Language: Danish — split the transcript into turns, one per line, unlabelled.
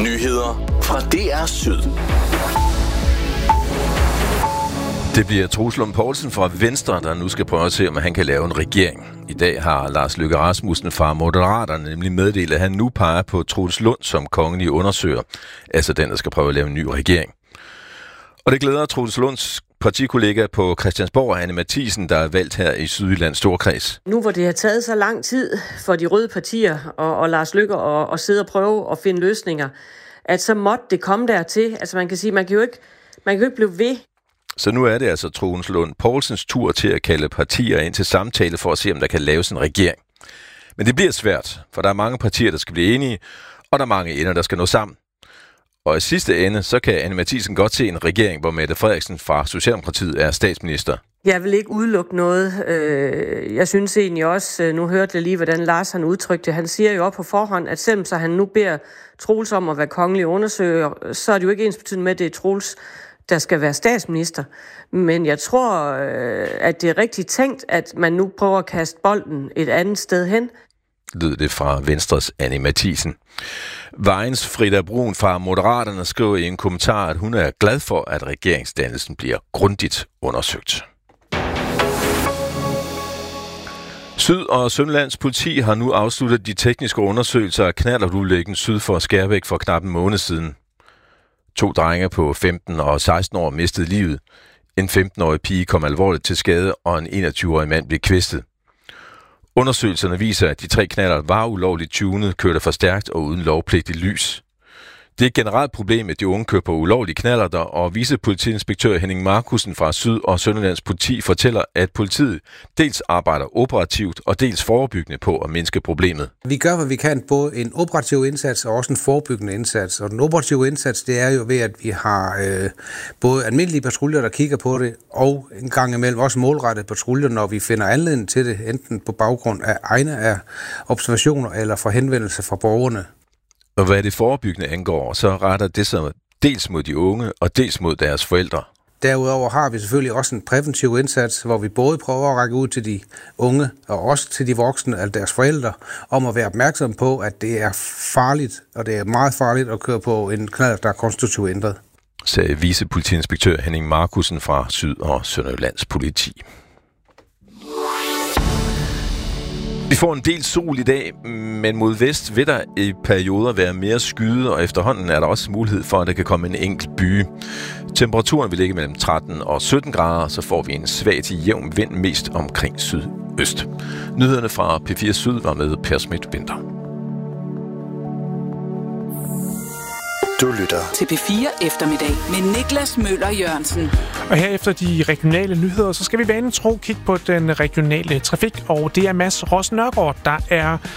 Nyheder fra DR Syd.
Det bliver Troels Lund Poulsen fra Venstre, der nu skal prøve at se, om han kan lave en regering. I dag har Lars Løkke Rasmussen fra Moderaterne nemlig meddelt, at han nu peger på Troels Lund som kongelig undersøger, altså den, der skal prøve at lave en ny regering. Og det glæder Troels Lunds partikollega på Christiansborg, Anne Matthiesen, der er valgt her i Sydjyllands Storkreds.
Nu hvor det har taget så lang tid for de røde partier og Lars Løkke at sidde og prøve at finde løsninger, at så måtte det komme dertil. Altså man kan sige, man kan jo ikke blive ved.
Så nu er det altså Troels Lund Poulsens tur til at kalde partier ind til samtale for at se, om der kan laves en regering. Men det bliver svært, for der er mange partier, der skal blive enige, og der er mange ender, der skal nå sammen. Og i sidste ende, så kan Anne Matthiesen godt se en regering, hvor Mette Frederiksen fra Socialdemokratiet er statsminister.
Jeg vil ikke udelukke noget. Jeg synes egentlig også, nu hørte jeg lige, hvordan Lars han udtrykte. Han siger jo op på forhånd, at selvom så han nu beder Troels om at være kongelig undersøger, så er det jo ikke ensbetydende med, at det er Troels, der skal være statsminister. Men jeg tror, at det er rigtigt tænkt, at man nu prøver at kaste bolden et andet sted hen.
Lød det fra Venstres Anne Matthiesen. Vejens Frida Brun fra Moderaterne skriver i en kommentar, at hun er glad for, at regeringsdannelsen bliver grundigt undersøgt. Syd- og Sønderlands politi har nu afsluttet de tekniske undersøgelser af knallertulykken syd for Skærbæk for knap en måned siden. 2 drenge på 15 og 16 år mistede livet. En 15-årig pige kom alvorligt til skade, og en 21-årig mand blev kvæstet. Undersøgelserne viser, at de 3 knallert var ulovligt tunet, kørte for stærkt og uden lovpligtigt lys. Det er et generelt problem, at de unge kører på ulovlige knallerter, og vicepolitiinspektør Henning Markussen fra Syd- og Sønderlands politi fortæller, at politiet dels arbejder operativt og dels forebyggende på at mindske problemet.
Vi gør, hvad vi kan, både en operativ indsats og også en forebyggende indsats. Og den operative indsats, det er jo ved, at vi har både almindelige patruljer, der kigger på det, og en gang imellem også målrettede patruljer, når vi finder anledning til det, enten på baggrund af egne af observationer eller for henvendelser fra borgerne.
Og hvad det forebyggende angår, så retter det sig dels mod de unge og dels mod deres forældre.
Derudover har vi selvfølgelig også en præventiv indsats, hvor vi både prøver at række ud til de unge og også til de voksne, altså deres forældre, om at være opmærksom på, at det er farligt, og det er meget farligt at køre på en knallert, der er konstruktivt ændret.
Sagde vicepolitiinspektør Henning Markussen fra Syd- og Sønderlands politi. Vi får en del sol i dag, men mod vest vil der i perioder være mere skyet, og efterhånden er der også mulighed for, at der kan komme en enkelt byge. Temperaturen vil ligge mellem 13 og 17 grader, så får vi en svag til jævn vind mest omkring sydøst. Nyhederne fra P4 Syd var med Per Schmidt-Winter.
Du lytter
til P4 Eftermiddag med Niklas Møller Jørgensen.
Og her efter de regionale nyheder, så skal vi vanen tro kigge på den regionale trafik, og det er Mads Ross Nørgaard, der er